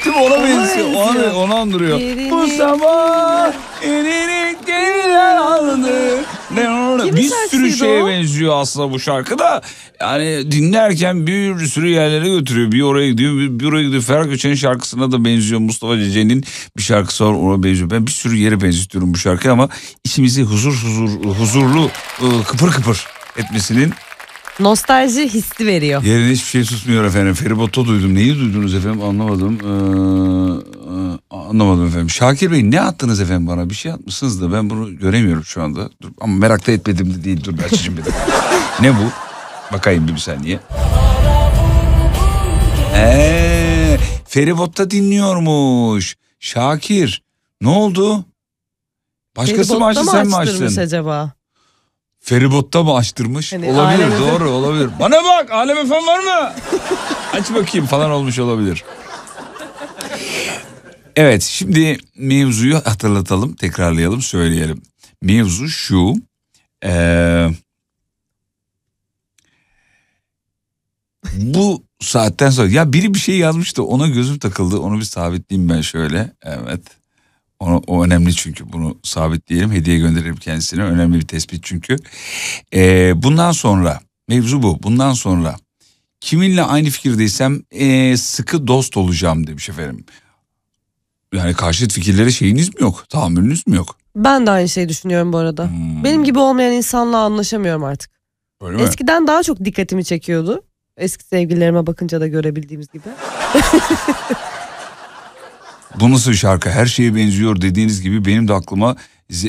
Değil mi? Ona benziyor. Onu andırıyor. Bu sabah erinikler aldı. Bir sürü şeye benziyor aslında bu şarkı da. Yani dinlerken bir sürü yerlere götürüyor. Bir oraya gidiyor, bir oraya gidiyor. Ferhat Göçer'in şarkısına da benziyor. Mustafa Ceceli'nin bir şarkısı var, ona benziyor. Ben bir sürü yere benzetiyorum bu şarkıyı ama içimizi huzurlu, kıpır kıpır etmesinin nostalji hissi veriyor. Yerine hiçbir şey tutmuyor efendim. Feribotta duydum. Neyi duydunuz efendim? Anlamadım. Anlamadım efendim. Şakir Bey ne attınız efendim bana? Bir şey atmışsınız da ben bunu göremiyorum şu anda. Dur, ama merak da etmedim de değil. Dur, açayım bir de. Ne bu? Bakayım bir saniye. Feribotta dinliyormuş. Şakir. Ne oldu? Başkası mı açtı, sen mi açtın? Acaba? Feribotta mı açtırmış? Hani olabilir, doğru olabilir. Bana bak, Alem FM var mı? Aç bakayım falan olmuş olabilir. Evet, şimdi mevzuyu hatırlatalım, tekrarlayalım, söyleyelim. Mevzu şu. Bu saatten sonra ya biri bir şey yazmıştı, ona gözüm takıldı. Onu bir sabitleyeyim ben şöyle. Evet. O önemli çünkü, bunu sabitleyelim, hediye gönderelim kendisine, önemli bir tespit çünkü. Bundan sonra mevzu bu, bundan sonra kiminle aynı fikirdeysem sıkı dost olacağım demiş efendim. Yani karşıt fikirlere şeyiniz mi yok, tahammülünüz mü yok? Ben de aynı şeyi düşünüyorum bu arada. Benim gibi olmayan insanla anlaşamıyorum artık. Öyle mi? Eskiden daha çok dikkatimi çekiyordu. Eski sevgililerime bakınca da görebildiğimiz gibi. Bu nasıl bir şarkı? Her şeye benziyor dediğiniz gibi benim de aklıma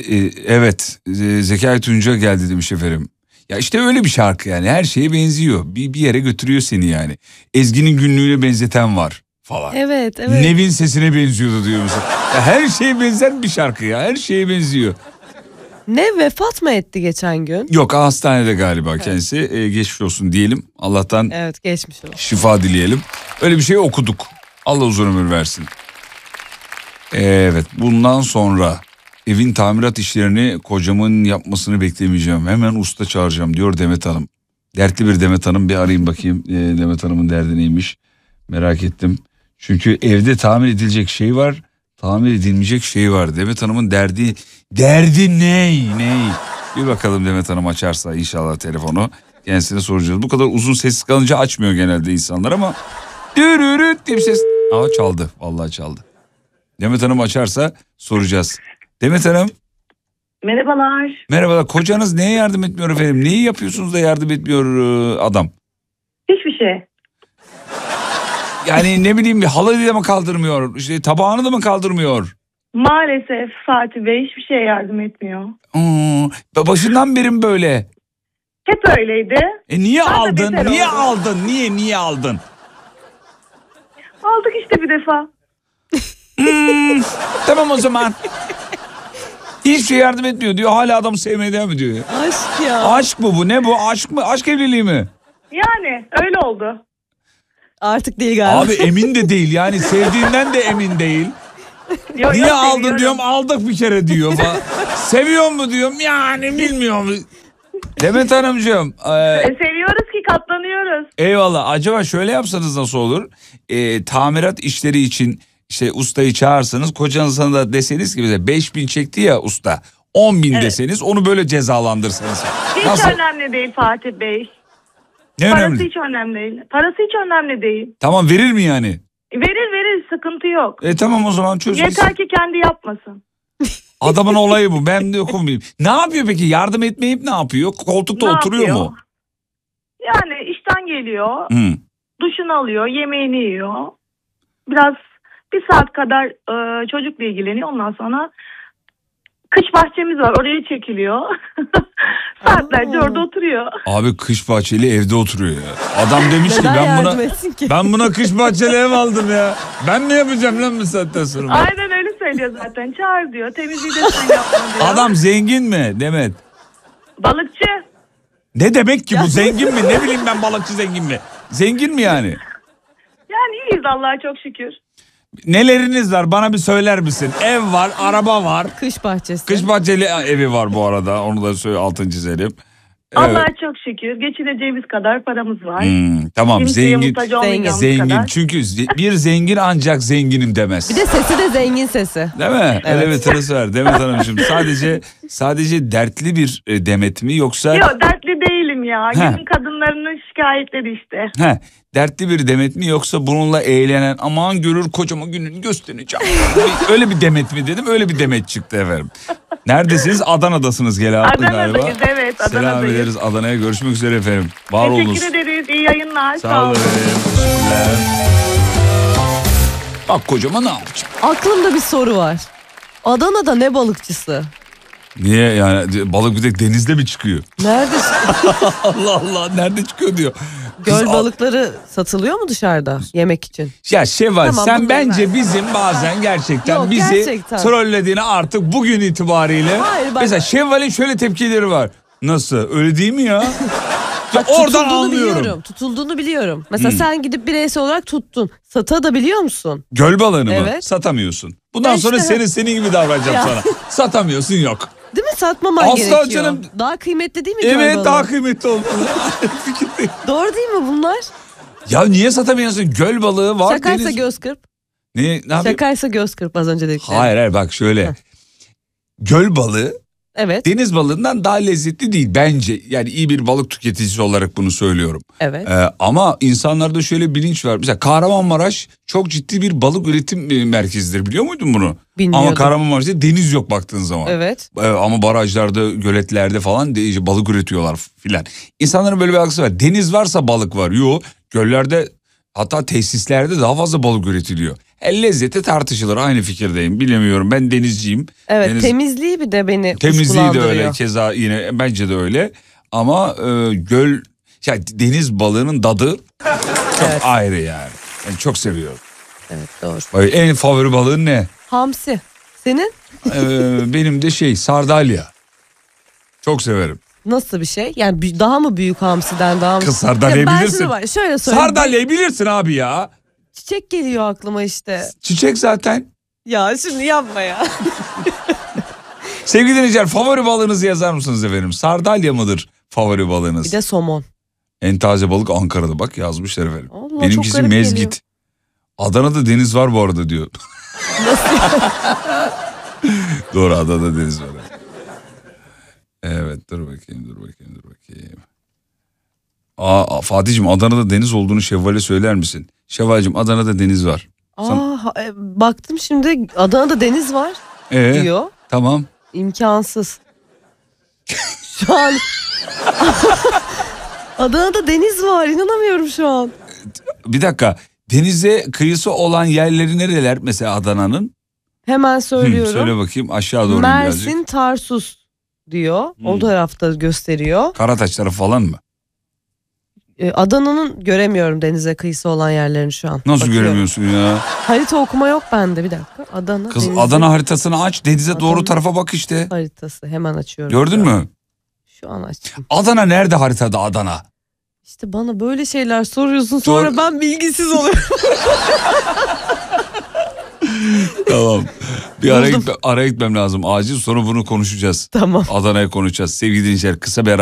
Zekai Tunca geldi demiş efendim. Ya işte öyle bir şarkı yani, her şeye benziyor. Bir yere götürüyor seni yani. Ezgi'nin günlüğüne benzeten var falan. Evet. Nevin sesine benziyordu diyor mesela. Ya her şeye benzer bir şarkı ya, her şeye benziyor. Ne vefat mı etti geçen gün? Yok, hastanede galiba kendisi. Geçmiş olsun diyelim. Allah'tan geçmiş olsun. Şifa dileyelim. Öyle bir şey okuduk. Allah uzun ömür versin. Evet, bundan sonra evin tamirat işlerini kocamın yapmasını beklemeyeceğim. Hemen usta çağıracağım diyor Demet Hanım. Dertli bir Demet Hanım, bir arayayım bakayım Demet Hanım'ın derdi neymiş. Merak ettim. Çünkü evde tamir edilecek şey var, tamir edilmeyecek şey var. Demet Hanım'ın derdi ney? Bir bakalım, Demet Hanım açarsa inşallah telefonu, kendisine soracağız. Bu kadar uzun sessiz kalınca açmıyor genelde insanlar ama dürürüt diye bir ses. Çaldı, vallahi çaldı. Demet Hanım açarsa soracağız. Demet Hanım. Merhabalar. Merhabalar. Kocanız neye yardım etmiyor efendim? Neyi yapıyorsunuz da yardım etmiyor adam? Hiçbir şey. Yani ne bileyim, bir halıyı da mı kaldırmıyor? İşte tabağını da mı kaldırmıyor? Maalesef Fatih Bey hiçbir şeye yardım etmiyor. Başından beri mi böyle? Hep öyleydi. Niye aldın? Niye oldu. aldın? Niye aldın? Aldık işte bir defa. Tamam o zaman. Hiçbir şey yardım etmiyor diyor. Hala adamı sevmeye devam ediyor ya. Aşk ya. Aşk mı bu? Ne bu? Aşk mı? Aşk evliliği mi? Yani öyle oldu. Artık değil galiba. Abi emin de değil yani, sevdiğinden de emin değil. Niye aldın seviyorum diyorum, aldık bir kere diyor. Seviyor mu diyorum, yani bilmiyorum. Demet Hanımcığım. Seviyoruz ki katlanıyoruz. Eyvallah. Acaba şöyle yapsanız nasıl olur? Tamirat işleri için işte ustayı çağırsanız, kocanıza da deseniz ki bize 5.000 çekti ya usta, 10.000 deseniz, onu böyle cezalandırsanız. Hiç Nasıl? önemli değil Fatih Bey. Ne Parası önemli? hiç önemli değil. Parası hiç önemli değil. Tamam, verir mi yani? Verir sıkıntı yok. Tamam o zaman çözün. Yeter ki kendi yapmasın. Adamın olayı bu. Ben de okumayayım. Ne yapıyor peki? Yardım etmeyip ne yapıyor? Koltukta Ne oturuyor yapıyor? mu? Yani işten geliyor. Hı. Duşunu alıyor, yemeğini yiyor. Biraz bir saat kadar çocukla ilgileniyor. Ondan sonra kış bahçemiz var, oraya çekiliyor. Saatlerce orada oturuyor. Abi kış bahçeli evde oturuyor ya. Adam demiş ki ben buna kış bahçeli ev aldım ya. Ben mi yapacağım lan bu saatten sonra? Aynen öyle söylüyor zaten. Çağır diyor. Temizliği de sen yapma diyor. Adam zengin mi Demet? Balıkçı. Ne demek ki bu, zengin mi? Ne bileyim ben, balıkçı zengin mi? Zengin mi yani? Yani iyiyiz Allah'a çok şükür. Neleriniz var, bana bir söyler misin? Ev var, araba var. Kış bahçesi. Kış bahçeli evi var bu arada. Onu da söyle, altını çizelim. Allah'a çok şükür geçineceğimiz kadar paramız var. Tamam, Kimseye zengin. muhtaç olmayacağımız Zengin. kadar. Çünkü bir zengin ancak zenginim demez. Bir de sesi de zengin sesi. Değil mi? Evet. Öyle bir tırısı var Demet Hanımcığım. Sadece dertli bir Demet mi yoksa... Yok, dertli değilim ya. He. Günün kadınlarının şikayetleri işte. Dertli bir Demet mi yoksa bununla eğlenen, aman görür kocama gününü göstereceğim. Öyle bir Demet mi dedim, öyle bir Demet çıktı efendim. Neredesiniz? Adana'dasınız galiba. Adana'dayız, evet, Selam Adana'dayız. ederiz Adana'ya, görüşmek üzere efendim. Var olunuz. Teşekkür ederiz. İyi yayınlar. Sağ olun efendim. Teşekkürler. Bak kocama ne yapacağım? Aklımda bir soru var. Adana'da ne balıkçısı? Niye yani, balık bir tek denizde mi çıkıyor? Nerede? Allah Allah, nerede çıkıyor diyor. Göl Kız, balıkları satılıyor mu dışarıda yemek için? Ya Şevval, Tamam, sen bunu bence ver. bizim bazen gerçekten Yok, bizi gerçekten. trollediğini artık bugün itibariyle. Hayır, bak- Mesela Şevval'in şöyle tepkileri var. Nasıl? Öyle değil mi ya? Ya Bak, oradan tutulduğunu anlıyorum. biliyorum. Tutulduğunu biliyorum. Mesela sen gidip bireysel olarak tuttun. Satabiliyor musun? Göl balığını mı? Evet. Satamıyorsun. Bundan Ya sonra işte- senin gibi davranacağım Ya. sana. Satamıyorsun, yok. Değil mi? Satmaman Asla gerekiyor. canım. Daha kıymetli değil mi göl Evet, balığı? daha kıymetli olmalı. Fikirdeyim. Doğru değil mi bunlar? Ya niye satamıyorsun? Göl balığı var. Şakaysa deniz... göz kırp. Ne yapayım? Şakaysa göz kırp az önce dediklerim. Hayır bak şöyle. Göl balığı Evet. deniz balığından daha lezzetli değil bence. Yani iyi bir balık tüketicisi olarak bunu söylüyorum. Evet. Ama insanlarda şöyle bilinç var. Mesela Kahramanmaraş çok ciddi bir balık üretim merkezidir, biliyor muydun bunu? Bilmiyordum. Ama Kahramanmaraş'ta deniz yok baktığın zaman. Evet. Ama barajlarda, göletlerde falan balık üretiyorlar filan. İnsanların böyle bir algısı var. Deniz varsa balık var. Yok, göllerde, hatta tesislerde daha fazla balık üretiliyor. Lezzeti tartışılır, aynı fikirdeyim. Bilemiyorum, ben denizciyim. Evet, temizliği bir de beni Temizliği de kuşkulandırıyor. öyle, keza yine bence de öyle. Ama göl, yani deniz balığının tadı çok Evet. ayrı yani. Ben çok seviyorum. Evet, doğru. En favori balığın ne? Hamsi. Senin Benim de sardalya. Çok severim. nasıl bir şey? Yani daha mı büyük hamsiden daha mı? Kız, sardalyayı Ya ben bilirsin. şunu şöyle söyleyeyim. Sardalyayı bilirsin abi ya. Çiçek geliyor aklıma işte. Çiçek zaten. Ya şimdi yapma ya. Sevgili dinleyiciler, favori balığınızı yazar mısınız efendim? Sardalya mıdır favori balığınız? Bir de somon. En taze balık Ankara'da, bak yazmışlar efendim. Allah, çok Benimkisi garip mezgit. geliyor. Adana'da deniz var bu arada diyor. Doğru, Adana'da deniz var. Evet, dur bakayım. Fatih'cim, Adana'da deniz olduğunu Şevval'e söyler misin? Şevval'cim, Adana'da deniz var. Baktım şimdi Adana'da deniz var diyor. Tamam. İmkansız. Şu an Adana'da deniz var, inanamıyorum şu an. Bir dakika, denize kıyısı olan yerleri nereler mesela Adana'nın? Hemen söylüyorum. Söyle bakayım, aşağı doğru Mersin, birazcık. Tarsus diyor. O tarafta gösteriyor. Karataş tarafı falan mı? Adana'nın göremiyorum denize kıyısı olan yerlerini şu an. Nasıl Bakıyorum. göremiyorsun ya? Harita okuma yok bende, bir dakika. Adana Kız, denizi Adana haritasını aç, denize doğru Adana. tarafa bak işte. haritası hemen açıyorum. Gördün mü? Şu an açtım. Adana nerede haritada, Adana? İşte bana böyle şeyler soruyorsun, sonra ben bilgisiz oluyorum. Tamam. Bir araya gitmem lazım acil, sonra bunu konuşacağız. Tamam. Adana'ya konuşacağız. Sevgili dinleyiciler, kısa bir ara.